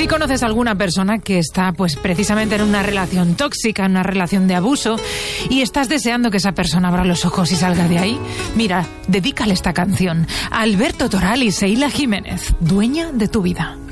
Si conoces a alguna persona que está pues precisamente en una relación tóxica, en una relación de abuso, y estás deseando que esa persona abra los ojos y salga de ahí, mira, dedícale esta canción a Alberto Toral y Seila Jiménez, Dueña de tu vida.